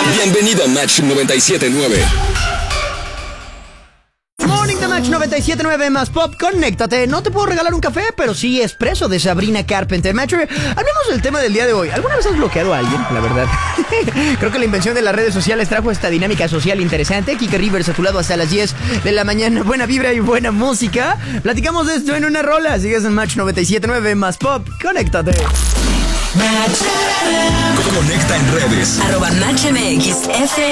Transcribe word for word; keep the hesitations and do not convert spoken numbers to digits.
Bienvenido a Match noventa y siete nueve. Morning de Match noventa y siete nueve más Pop, conéctate. No te puedo regalar un café, pero sí Espresso de Sabrina Carpenter. Match, hablemos del tema del día de hoy. ¿Alguna vez has bloqueado a alguien? La verdad. Creo que la invención de las redes sociales trajo esta dinámica social interesante. Kike Rivers a tu lado hasta las diez de la mañana. Buena vibra y buena música. Platicamos de esto en una rola. Sigues en Match noventa y siete nueve más Pop, conéctate. Conecta en redes. Arroba Match M X F